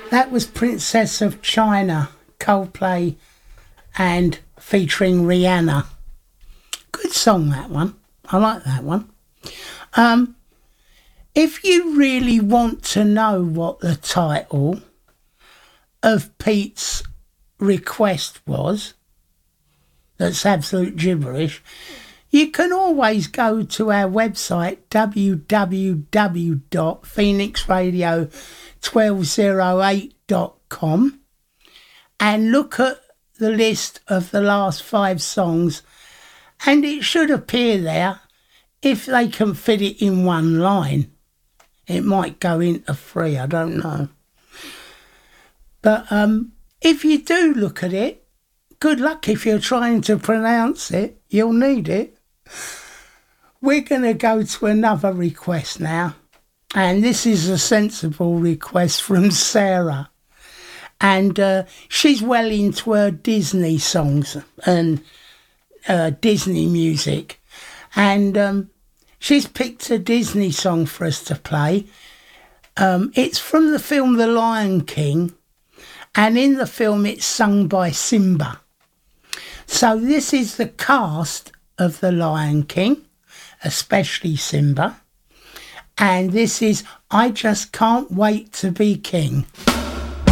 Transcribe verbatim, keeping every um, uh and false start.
That was Princess of China, Coldplay, and featuring Rihanna. Good song, that one. I like that one. Um, if you really want to know what the title of Pete's request was, that's absolute gibberish, you can always go to our website, w w w dot phoenix radio one two zero eight dot com, and look at the list of the last five songs, and it should appear there. If they can fit it in one line, it might go into three, I don't know. But um, if you do look at it, good luck if you're trying to pronounce it. You'll need it. We're going to go to another request now. And this is a sensible request from Sarah. And uh, she's well into her Disney songs and uh, Disney music. And um, she's picked a Disney song for us to play. Um, it's from the film The Lion King. And in the film, it's sung by Simba. So this is the cast of The Lion King, especially Simba. And this is I Just Can't Wait to Be King.